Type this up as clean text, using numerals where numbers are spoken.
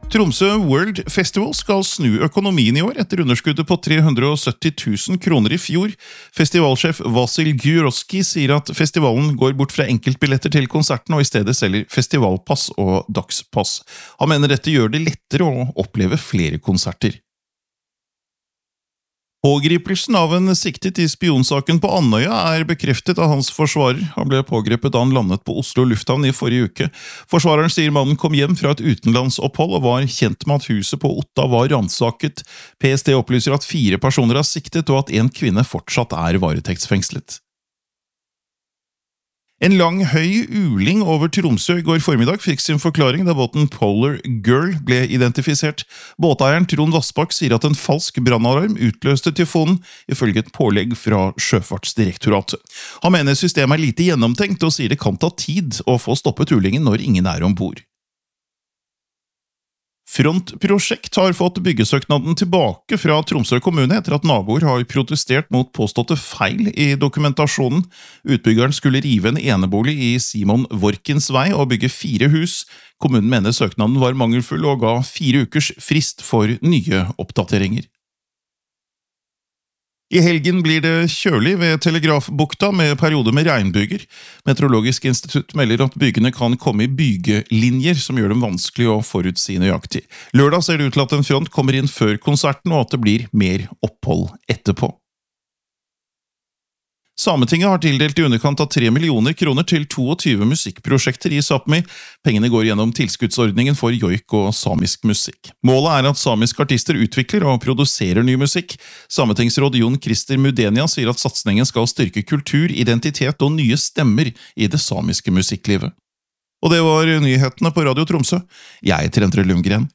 Tromsø World Festival skal snu økonomien i år etter underskuddet på 370 000 kroner i fjor. Festivalsjef Vasil Gyroski sier at festivalen går bort fra enkeltbilletter til konserten og i stedet selger festivalpass og dagspass. Han mener dette gjør det lettere å oppleve flere konserter. Pågripelsen av en siktet i spionsaken på Andøya er bekreftet av hans forsvarer. Han ble pågrepet da han landet på Oslo lufthavn i forrige uke. Forsvareren sier mannen kom hjem fra et utenlandsopphold og var kjent med at huset på Otta var ransaket. PST opplyser at 4 personer er siktet og at en kvinne fortsatt er varetektsfengslet. En lang, høy uling over Tromsø i går formiddag fikk sin forklaring da båten Polar Girl ble identifisert. Båteieren Trond Vassbakk sier at en falsk brannalarm utløste tyfonen, ifølge et pålegg fra Sjøfartsdirektoratet. Han mener systemet er lite gjennomtenkt og sier det kan ta tid å få stoppet ulingen når ingen er ombord. Frontprosjekt har fått byggesøknaden tilbake fra Tromsø kommune etter at naboer har protestert mot påståtte feil i dokumentasjonen. Utbyggeren skulle rive en enebolig i Simon Vorkins vei og bygge 4 hus. Kommunen mener søknaden var mangelfull og ga 4 ukers frist for nye oppdateringer. I helgen blir det kjølig ved Telegrafbukta med perioder med regnbyger. Meteorologisk institutt melder at bygene kan komme i bygelinjer som gjør dem vanskelig å forutsi nøyaktig. Lørdag ser det ut til at en front kommer inn før konserten og at det blir mer opphold etterpå. Sametinget har tildelt i underkant av 3 millioner kroner til 22 musikkprosjekter i Sápmi. Pengene går gjennom tilskuddsordningen for joik og samisk musikk. Målet er at samiske artister utvikler og produserer ny musikk. Sametingsråd Jon Christer Mudenia sier at satsningen skal styrke kultur, identitet og nye stemmer i det samiske musikklivet. Og det var nyhetene på Radio Tromsø. Jeg heter Endre Lundgren.